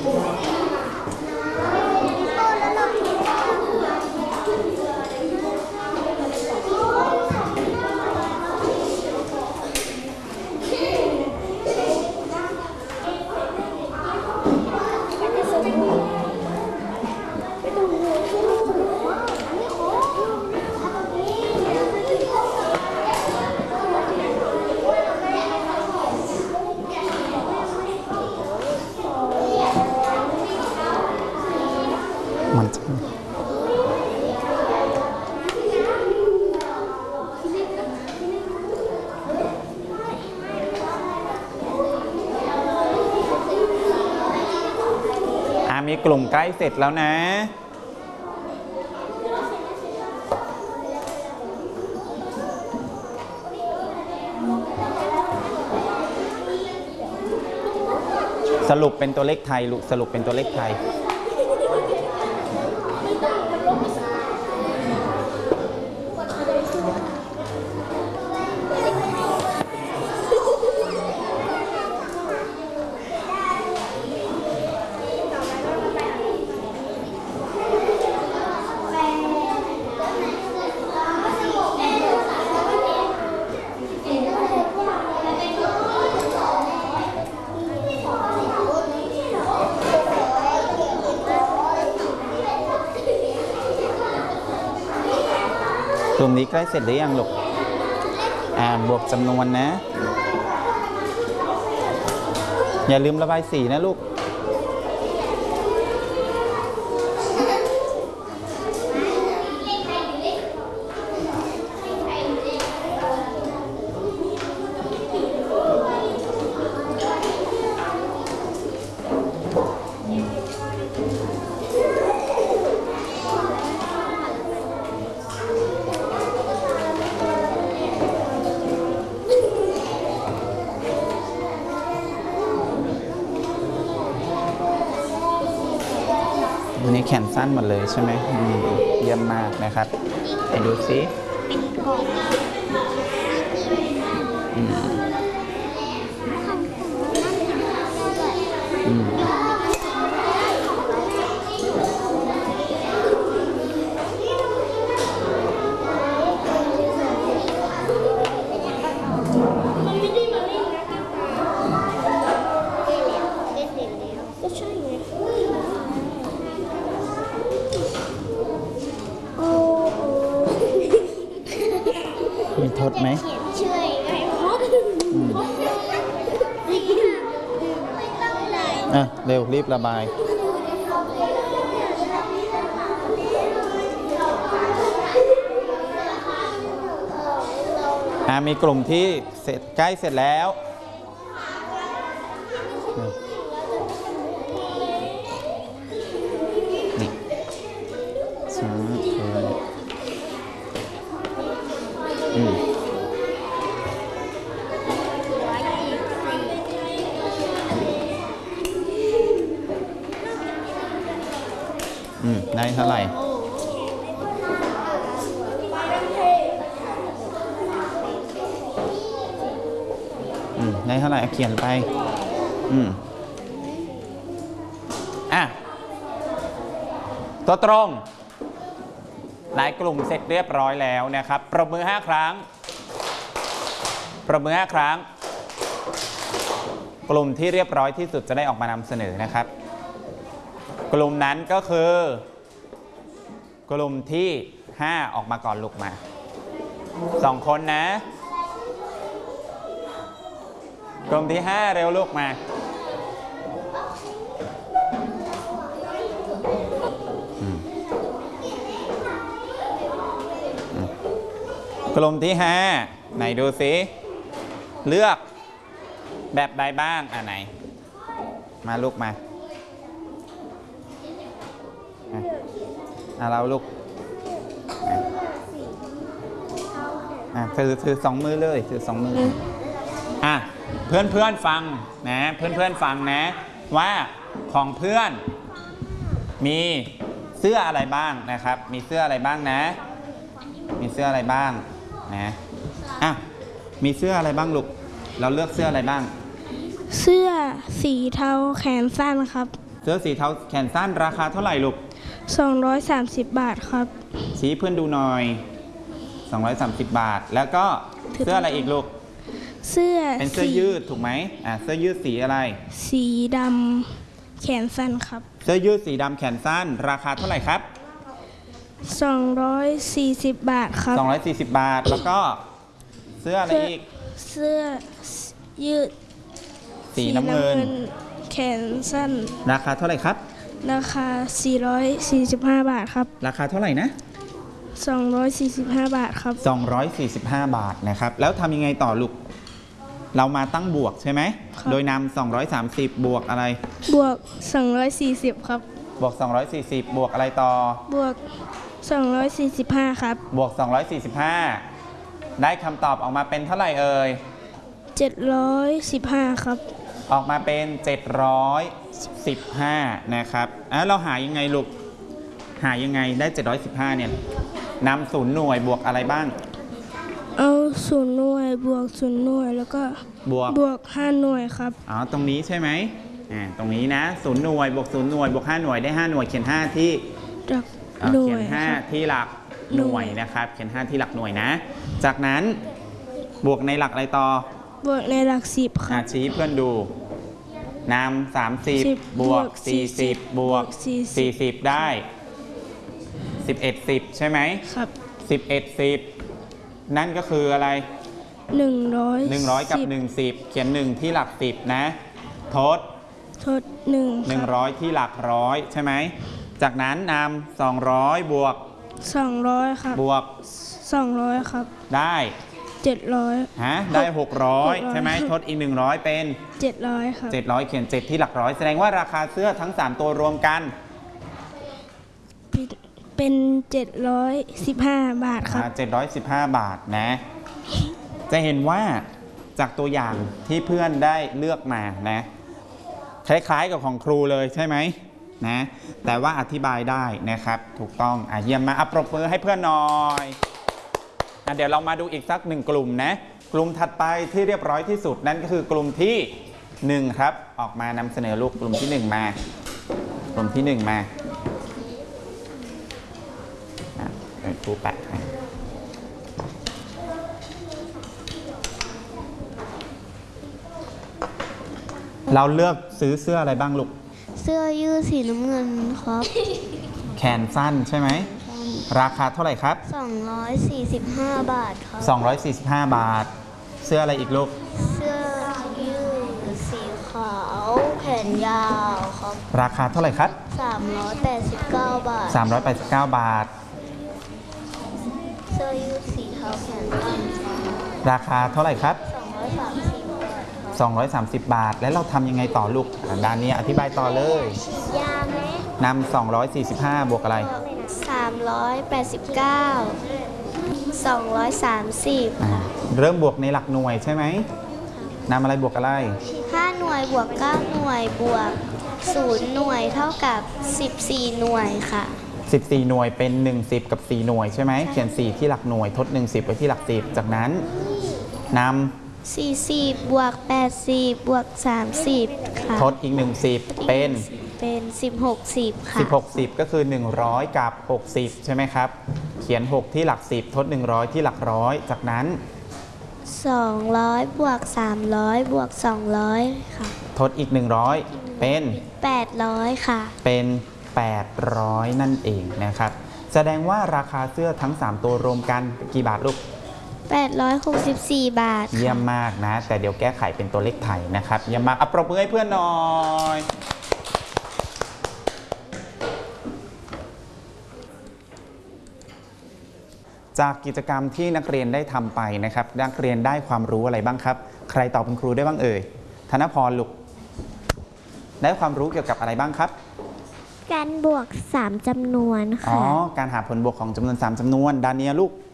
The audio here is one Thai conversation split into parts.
มันจะมีกลุ่มใกล้เสร็จแล้วนะสรุปเป็นตัวเลขไทยลูกสรุปเป็นตัวเลขไทยกลุ่มนี้ใกล้เสร็จหรือยังลูกบวกจำนวนนะอย่าลืมระบายสีนะลูกวันนี้แขนสั้นหมดเลยใช่ไหมเยี่ยมมากนะครับไปดูซิมีทดไหมเร็วรีบระบายมีกลุ่มที่เสร็จใกล้เสร็จแล้วนี่ได้เท่าไหร่ได้เท่าไหร่เขียนไปตัวตรงหลายกลุ่มเสร็จเรียบร้อยแล้วนะครับปรบมือ5 ครั้งปรบมือ5 ครั้งกลุ่มที่เรียบร้อยที่สุดจะได้ออกมานำเสนอนะครับกลุ่มนั้นก็คือกลุ่มที่5ออกมาก่อนลูกมา2 คนนะกลุ่มที่5เร็วลูกมากลุ่มที่5ไหนดูสิเลือกแบบใดบ้างไหนมาลูกมาเราลูกถือ2 มือเลยถือ2 มือเพื่อนฟังนะเพื่อนฟังนะว่าของเพื่อนมีเสื้ออะไรบ้างนะครับมีเสื้ออะไรบ้างนะมีเสื้ออะไรบ้างนะมีเสื้ออะไรบ้างลูกเราเลือกเสื้ออะไรบ้างเสื้อสีเทาแขนสั้นครับเสื้อสีเทาแขนสั้นราคาเท่าไหร่ลูก 230 บาทครับชี้เพื่อนดูหน่อย230 บาทแล้วก็เสื้ออะไรอีกลูกเป็นเสื้อยืดถูกไหมเสื้อยืดสีอะไรสีดำแขนสั้นครับเสื้อยืดสีดำแขนสั้นราคาเท่าไหร่ครับ 240 บาทครับ 240 บาทแล้วก็เสื้ออะไรอีกเสื้อยืดสีน้ำเงินแขนสั้นราคาเท่าไหร่ครับราคา445 บาทครับราคาเท่าไหร่นะ 245 บาทครับ 245 บาทนะครับแล้วทำยังไงต่อลูกเรามาตั้งบวกใช่ไหมโดยนำ230บวกอะไรบวก240ครับบวก240บวกอะไรต่อบวก245ครับบวก245ได้คำตอบออกมาเป็นเท่าไหร่เอ่ย 715ครับออกมาเป็น715นะครับเราหายังไงลูกหายังไงได้715เนี่ยนำ0 หน่วยบวกอะไรบ้างเอา0 หน่วยบวก0 หน่วยแล้วก็บวก5 หน่วยครับตรงนี้ใช่ไหมตรงนี้นะ0 หน่วยบวก0 หน่วยบวก5 หน่วยได้5 หน่วยเขียน5ที่หลักหน่วยเขียน5ที่หลักหน่วยนะครับเขียน5ที่หลักหน่วยนะจากนั้นบวกในหลักอะไรต่อบวกในหลัก10ครับชี้เพื่อนดูนำ30บวก40บวก40ได้11 10ใช่ไหมครับ 11 10นั่นก็คืออะไร100กับ10เขียน1ที่หลัก10นะทด100ที่หลักร้อยใช่ไหมจากนั้นนำ200บวก 200ครับบวก 200ครับได้ 700 ได้600ใช่ไหมทดอีก100เป็น 700ครับ 700เขียน7ที่หลักร้อยแสดงว่าราคาเสื้อทั้ง3ตัวรวมกันเป็น715 บาทครับ 715 บาทนะจะเห็นว่าจากตัวอย่างที่เพื่อนได้เลือกมานะคล้ายๆกับของครูเลยใช่ไหมนะแต่ว่าอธิบายได้นะครับถูกต้องเยี่ยมมาปรบมือให้เพื่อนหน่อยเดี๋ยวเรามาดูอีกสัก1กลุ่มนะกลุ่มถัดไปที่เรียบร้อยที่สุดนั่นก็คือกลุ่มที่1ครับออกมานำเสนอลูกกลุ่มที่1มากลุ่มที่1มาครูแปะให้เราเลือกซื้อเสื้ออะไรบ้างลูกเสื้อยืดสีน้ำเงินครับแขนสั้นใช่ไหมราคาเท่าไหร่ครับ 245 บาทครับ 245 บาทเสื้ออะไรอีกลูกเสื้อยืดสีขาวแขนยาวครับราคาเท่าไหร่ครับ 389 บาท 389 บาทเสื้อยืดสีเทาแขนสั้นราคาเท่าไหร่ครับ 230 บาทแล้วเราทำยังไงต่อลูกด้านนี้อธิบายต่อเลยยาไหมนำ245บวกอะไร 389 230ค่ะเริ่มบวกในหลักหน่วยใช่ไหมนำอะไรบวกอะไร 5 หน่วยบวก9 หน่วยบวก0 หน่วยเท่ากับ14 หน่วยค่ะ 14 หน่วยเป็น10กับ4 หน่วยใช่ไหมเขียน4ที่หลักหน่วยทด10ไว้ที่หลัก10จากนั้นนำ 40บวก80บวก30ค่ะทดอีก10เป็น 16 10ค่ะ 16 10ก็คือ100กับ60ใช่ไหมครับเขียน6ที่หลัก10ทด100ที่หลักร้อยจากนั้น 200บวก300บวก200ค่ะทดอีก100เป็น 800ค่ะเป็น800นั่นเองนะครับแสดงว่าราคาเสื้อทั้ง3ตัวรวมกันกี่บาทลูก 864 บาทเยี่ยมมากนะแต่เดี๋ยวแก้ไขเป็นตัวเลขไทยนะครับเยี่ยมมากปรบมือให้เพื่อนหน่อยจากกิจกรรมที่นักเรียนได้ทำไปนะครับนักเรียนได้ความรู้อะไรบ้างครับใครตอบคุณครูได้บ้างเอ่ยธนพรลูกได้ความรู้เกี่ยวกับอะไรบ้างครับการบวก3จำนวนค่ะการหาผลบวกของจำนวน3จำนวนดาเนียลูก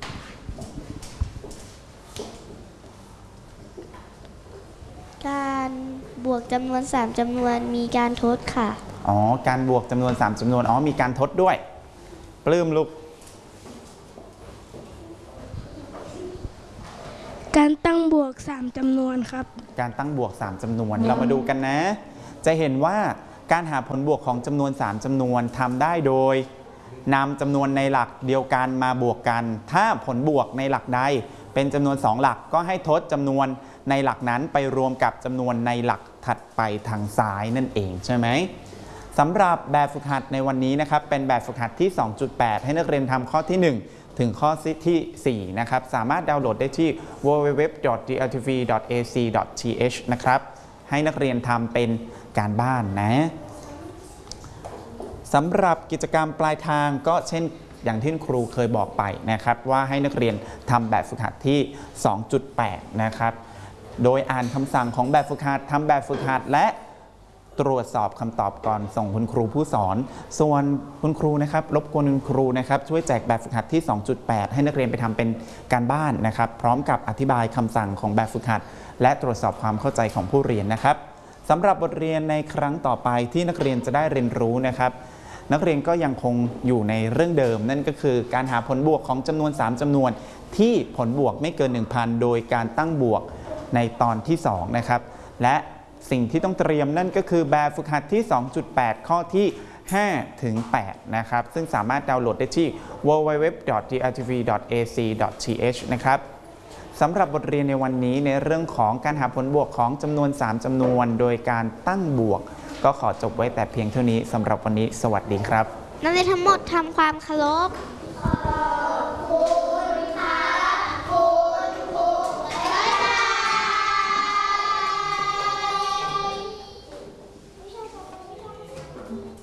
การบวกจำนวน3จำนวนมีการทดค่ะการบวกจำนวน3จำนวนมีการทดด้วยปลื้มลูกการตั้งบวก3จำนวนครับการตั้งบวก3จำนวนเรามาดูกันนะจะเห็นว่าการหาผลบวกของจำนวน3จำนวนทำได้โดยนำจำนวนในหลักเดียวกันมาบวกกันถ้าผลบวกในหลักใดเป็นจำนวน2หลักก็ให้ทดจำนวนในหลักนั้นไปรวมกับจำนวนในหลักถัดไปทางซ้ายนั่นเองใช่ไหมสำหรับแบบฝึกหัดในวันนี้นะครับเป็นแบบฝึกหัดที่ 2.8 ให้นักเรียนทำข้อที่ 1 ถึงข้อที่ 4 นะครับสามารถดาวน์โหลดได้ที่ www.dltv.ac.th นะครับให้นักเรียนทำเป็นการบ้านนะสำหรับกิจกรรมปลายทางก็เช่นอย่างที่ครูเคยบอกไปนะครับว่าให้นักเรียนทำแบบฝึกหัดที่ 2.8 นะครับโดยอ่านคำสั่งของแบบฝึกหัดทำแบบฝึกหัดและตรวจสอบคำตอบก่อนส่งคุณครูผู้สอนส่วนคุณครูนะครับรบกวนคุณครูนะครับช่วยแจกแบบฝึกหัดที่ 2.8 ให้นักเรียนไปทำเป็นการบ้านนะครับพร้อมกับอธิบายคำสั่งของแบบฝึกหัดและตรวจสอบความเข้าใจของผู้เรียนนะครับสำหรับบทเรียนในครั้งต่อไปที่นักเรียนจะได้เรียนรู้นะครับนักเรียนก็ยังคงอยู่ในเรื่องเดิมนั่นก็คือการหาผลบวกของจำนวน3จำนวนที่ผลบวกไม่เกิน 1,000 โดยการตั้งบวกในตอนที่2นะครับและสิ่งที่ต้องเตรียมนั่นก็คือแบบฝึกหัดที่ 2.8 ข้อที่ 5 ถึง 8 นะครับซึ่งสามารถดาวน์โหลดได้ที่ www.dltv.ac.th นะครับสำหรับบทเรียนในวันนี้ในเรื่องของการหาผลบวกของจำนวน3จำนวนโดยการตั้งบวกก็ขอจบไว้แต่เพียงเท่านี้สำหรับวันนี้สวัสดีครับนักเรียนทั้งหมดทำความเคารพ